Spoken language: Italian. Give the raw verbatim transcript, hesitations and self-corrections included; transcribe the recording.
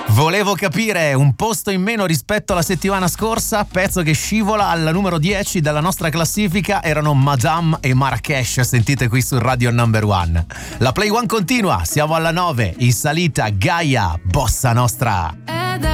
Volevo capire, un posto in meno rispetto alla settimana scorsa, pezzo che scivola alla numero dieci della nostra classifica erano Madame e Marrakesh, sentite qui su Radio Number One. La Play One continua, siamo alla nove, in salita Gaia, Bossa Nostra.